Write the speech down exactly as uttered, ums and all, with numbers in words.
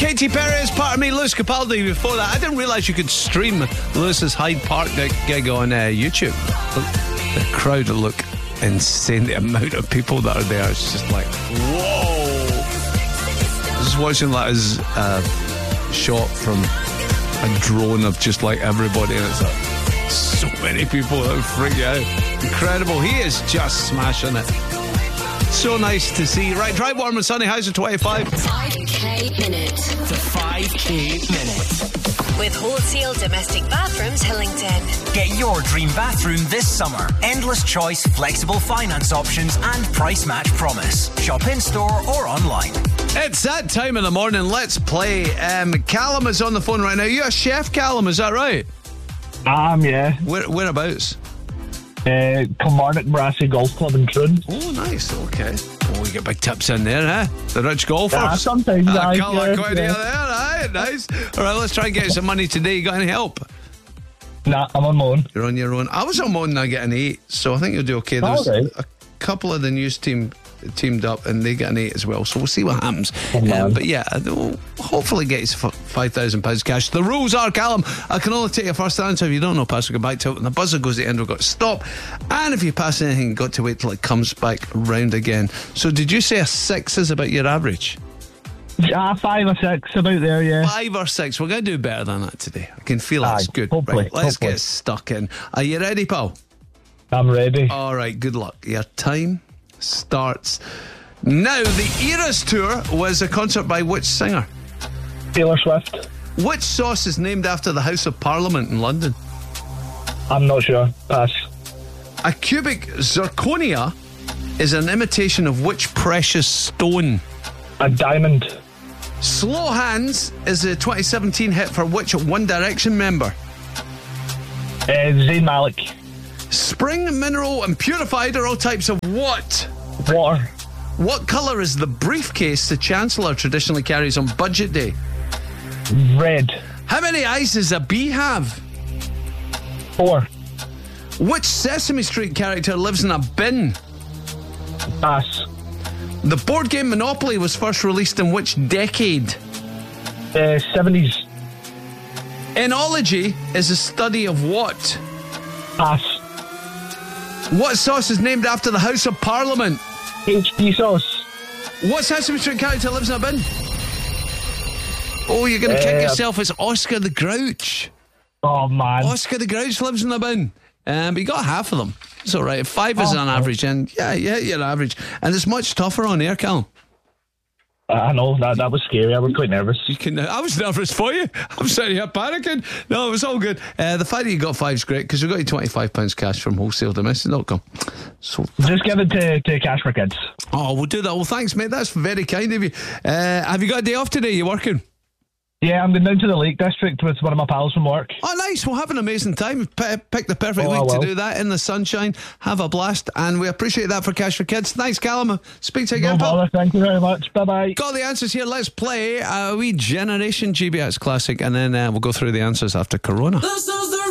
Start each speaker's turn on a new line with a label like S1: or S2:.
S1: Katy Perry is part of me. Lewis Capaldi before that. I didn't realise you could stream Lewis's Hyde Park gig on uh, YouTube. The crowd look insane. The amount of people that are there, it's just like, whoa. Just watching that as a shot from a drone of just like everybody, and it's like so many people that would freak you out. Incredible. He is just smashing it. So nice to see. Right, drive warm and sunny. How's it twenty-five?
S2: five K minute.
S3: The five K minute.
S2: With Wholesale Domestic Bathrooms Hillington.
S3: Get your dream bathroom this summer. Endless choice, flexible finance options and price match promise. Shop in store or online.
S1: It's that time of the morning. Let's play. Um, Callum is on the phone right now. You're a chef, Callum, is that right?
S4: Um, yeah.
S1: Where, whereabouts?
S4: Uh, Kilmarnock Morassy Golf Club in Troon.
S1: Oh, nice. Okay. Oh, you get big tips in there, huh? The rich golfers.
S4: Yeah, sometimes.
S1: Ah,
S4: I
S1: can't let
S4: yeah,
S1: go idea
S4: yeah.
S1: there, right? Nice. All right, let's try and get you some money today. You got any help?
S4: Nah, I'm on my own.
S1: You're on your own. I was on my own and I get an eight, so I think you'll do okay. There's
S4: All right.
S1: a couple of the news team teamed up and they get an eight as well, so we'll see what happens.
S4: Oh,
S1: um, but yeah, we'll hopefully get you five thousand pounds cash. The rules are, Callum, I can only take your first answer. If you don't know, pass or go back to it. When the buzzer goes at the end, we've got to stop. And if you pass anything, you've got to wait till it comes back round again. So did you say a six is about your average?
S4: Ah, five or six, about there, yeah.
S1: Five or six. We're going to do better than that today. I can feel
S4: Aye,
S1: it's good.
S4: hopefully,
S1: Right, let's
S4: hopefully.
S1: get stuck in. Are you ready, pal?
S4: I'm ready.
S1: All right, good luck. Your time starts now. The Eras Tour was a concert by which singer?
S4: Taylor Swift.
S1: Which sauce is named after the House of Parliament in London?
S4: I'm not sure. Pass.
S1: A cubic zirconia is an imitation of which precious stone?
S4: A diamond.
S1: Slow Hands is a twenty seventeen hit for which One Direction member?
S4: Uh, Zayn Malik.
S1: Spring, mineral and purified are all types of what?
S4: Water.
S1: What colour is the briefcase the Chancellor traditionally carries on Budget Day?
S4: Red.
S1: How many eyes does a bee have?
S4: Four.
S1: Which Sesame Street character lives in a bin?
S4: Pass.
S1: The board game Monopoly was first released in which decade?
S4: Uh, seventies.
S1: Enology is a study of what?
S4: Pass.
S1: What sauce is named after the House of Parliament?
S4: H D sauce.
S1: What Sesame Street character lives in a bin? Oh, you're going to kick
S4: Uh,
S1: yourself. It's Oscar the Grouch.
S4: Oh, man.
S1: Oscar the Grouch lives in a bin. Um, but you got half of them. It's all right. Five is
S4: Oh,
S1: an average. And yeah, yeah, you're average. And it's much tougher on air, Callum.
S4: I know, that, that was scary. I was quite nervous.
S1: You can. I was nervous for you. I'm sitting here panicking. No, it was all good. Uh, the fact that you got five is great because we got you twenty-five pounds cash from wholesale domestic dot com. So,
S4: Just give it to, to Cash for Kids.
S1: oh, we'll do that. Well, thanks, mate. That's very kind of you. Uh, have you got a day off today? You working?
S4: Yeah, I'm going down to the Lake District with one of my pals from work.
S1: Oh, nice. We'll have an amazing time. P- pick the perfect
S4: Oh, I
S1: week to
S4: will.
S1: do that in the sunshine. Have a blast. And we appreciate that for Cash for Kids. Thanks, Callum. Speak to you
S4: No
S1: again, pal.
S4: bother. Thank you very much. Bye-bye.
S1: Got the answers here. Let's play a wee Generation G B X classic and then uh, we'll go through the answers after Corona.
S5: This is the